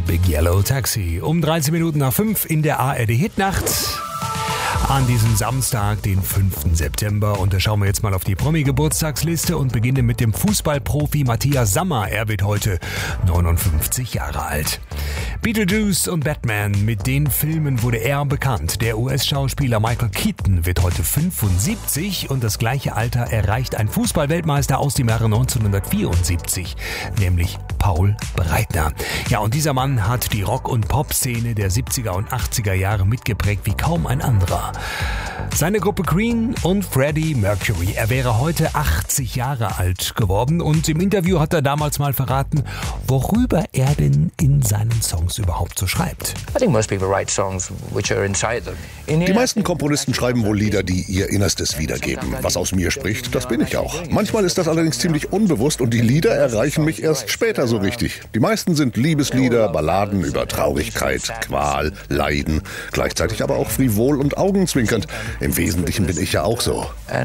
Big Yellow Taxi. Um 13 Minuten nach 5 in der ARD Hitnacht. An diesem Samstag, den 5. September. Und da schauen wir jetzt mal auf die Promi-Geburtstagsliste und beginnen mit dem Fußballprofi Matthias Sammer. Er wird heute 59 Jahre alt. Beetlejuice und Batman, mit den Filmen wurde er bekannt. Der US-Schauspieler Michael Keaton wird heute 75 und das gleiche Alter erreicht ein Fußballweltmeister aus dem Jahre 1974, nämlich Paul Breitner. Ja, und dieser Mann hat die Rock- und Pop-Szene der 70er und 80er Jahre mitgeprägt wie kaum ein anderer. Seine Gruppe Queen und Freddie Mercury. Er wäre heute 80 Jahre alt geworden und im Interview hat er damals mal verraten, worüber er denn in seinen Songs überhaupt so schreibt. Die meisten Komponisten schreiben wohl Lieder, die ihr Innerstes wiedergeben. Was aus mir spricht, das bin ich auch. Manchmal ist das allerdings ziemlich unbewusst und die Lieder erreichen mich erst später so richtig. Die meisten sind Liebeslieder, Balladen über Traurigkeit, Qual, Leiden, gleichzeitig aber auch frivol und augenzwinkernd. Im Wesentlichen bin ich ja auch so.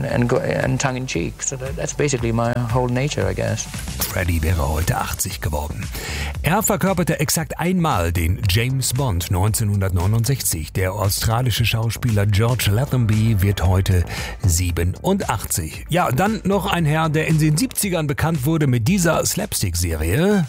Freddie wäre heute 80 geworden. Er verkörperte exakt einmal den James Bond 1969. Der australische Schauspieler George Lazenby wird heute 87. Ja, dann noch ein Herr, der in den 70ern bekannt wurde mit dieser Slapstick-Serie.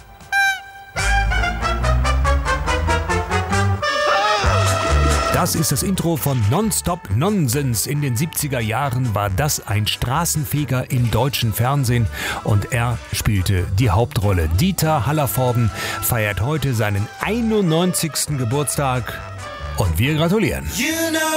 Das ist das Intro von Nonstop Nonsense. In den 70er Jahren war das ein Straßenfeger im deutschen Fernsehen und er spielte die Hauptrolle. Dieter Hallervorden feiert heute seinen 91. Geburtstag und wir gratulieren.